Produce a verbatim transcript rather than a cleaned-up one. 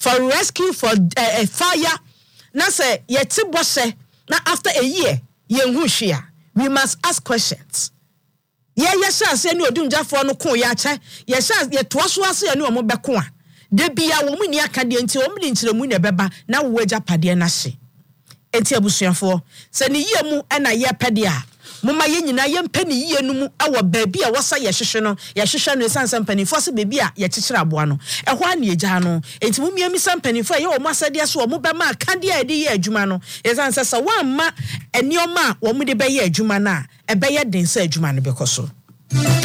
for rescue, for uh, a fire. Now say yeti bose. Now after a year, yenhushia. We must ask questions. Yeah, yes, I say no dunja for no ko ya che. Yes, ye twaso ase anu omo beko a. De bia wo mu ni akade nti wo mu ni ntiremu ne beba na wo agya pade na hye. Enti abusuafo, se ne yie mu na ye pede a. Moma ye nyina ye mpa ne yie nu mu awo baabi a wosa ye hwehwe no, ye hwehwe no sansan panifo se baabi a ye kyekere aboa no. Ehwo a ne agya no. Enti mu miami san panifo ye wo masade so wo bema akade a de ye adwuma no. Ye sansan se wa ma enioma wo mu de be ye adwuma na, ebe ye den se adwuma no bekoso.